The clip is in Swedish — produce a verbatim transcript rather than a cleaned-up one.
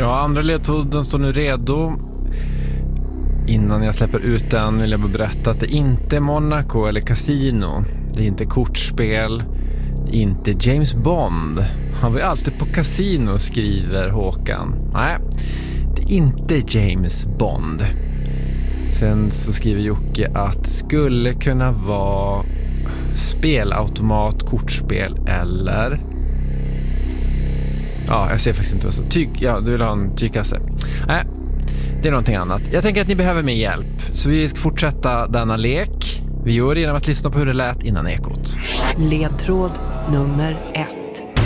Ja, andra ledtråden står nu redo. Innan jag släpper ut den vill jag bara berätta att det inte är Monaco eller Casino. Det är inte kortspel. Det är inte James Bond. Han var ju alltid på Casino, skriver Håkan. Nej, det är inte James Bond. Sen så skriver Jocke att skulle kunna vara spelautomat, kortspel eller... Ja, jag ser faktiskt inte vad så. Tyg, ja, du vill ha en tygkasse. Nej, det är någonting annat. Jag tänker att ni behöver mer hjälp. Så vi ska fortsätta denna lek. Vi gör det genom att lyssna på hur det lät innan ekot. Ledtråd nummer ett.